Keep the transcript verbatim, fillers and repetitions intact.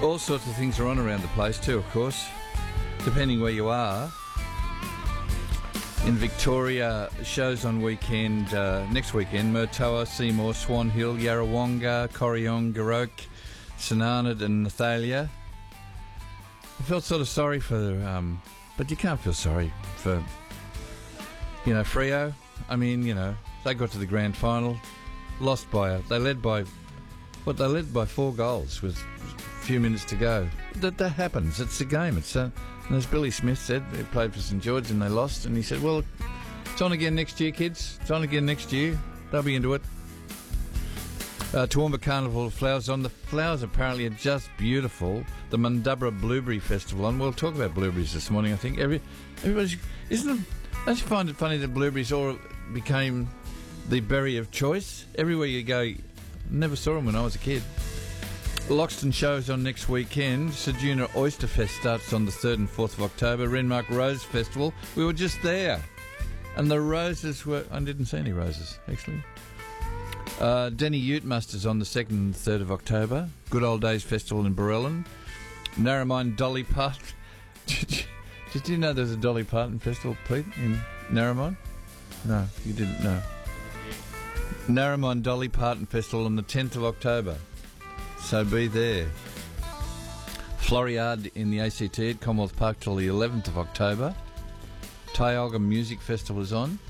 All sorts of things are on around the place too, of course, depending where you are. In Victoria, shows on weekend, uh, next weekend, Murtoa, Seymour, Swan Hill, Yarrawonga, Corryong, Garoke, Sanarned and Nathalia. I felt sort of sorry for, um, but you can't feel sorry for, you know, Freo. I mean, you know, they got to the grand final, lost by, a, they led by, what, they led by four goals with a few minutes to go. That, that happens, it's a game, it's a... And as Billy Smith said, they played for St George and they lost, and he said, well, it's on again next year, kids. It's on again next year. They'll be into it. Uh, Toowoomba Carnival of Flowers on. The flowers apparently are just beautiful. The Mundubra Blueberry Festival on. We'll talk about blueberries this morning, I think. Every, everybody's, isn't it, don't you find it funny that blueberries all became the berry of choice? Everywhere you go, never saw them when I was a kid. Loxton shows on next weekend. Ceduna Oyster Fest starts on the third and fourth of October. Renmark Rose Festival. We were just there. And the roses were... I didn't see any roses, actually. Uh, Denny Ute Musters on the second and third of October. Good Old Days Festival in Barellan. Narromine Dolly Parton. Did you, did you know there's a Dolly Parton Festival, Pete, in Narromine? No, you didn't know. Narromine Dolly Parton Festival on the tenth of October. So be there. Floriade in the A C T at Commonwealth Park till the eleventh of October. Tioga Music Festival is on.